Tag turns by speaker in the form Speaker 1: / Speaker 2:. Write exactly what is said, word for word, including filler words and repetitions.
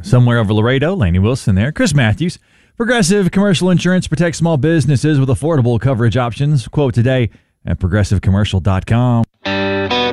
Speaker 1: somewhere over Laredo. Laney Wilson there. Chris Matthews. Progressive Commercial Insurance protects small businesses with affordable coverage options. Quote today at progressive commercial dot com.